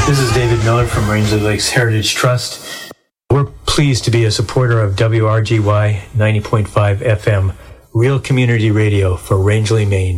This is David Miller from Rangeley Lakes Heritage Trust. We're pleased to be a supporter of WRGY 90.5 FM, real community radio for Rangeley, Maine.